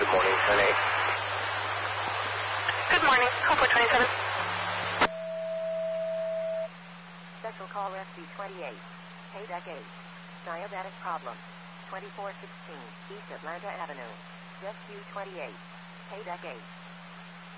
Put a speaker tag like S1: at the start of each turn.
S1: morning, 10-8.
S2: Good morning, call 427.
S3: Special call Rescue 28. Hey Deck 8. Diabetic problem. 2416 East Atlanta Avenue. Rescue 28. Hey Deck 8.